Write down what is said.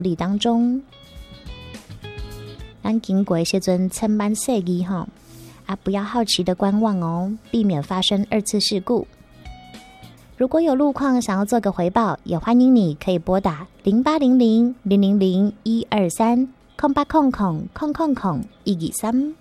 理当中。咱经过这阵千般设计哈，不要好奇的观望哦，避免发生二次事故。如果有路况想要做个回报，也欢迎你可以拨打0800-000-123 0800-000-123。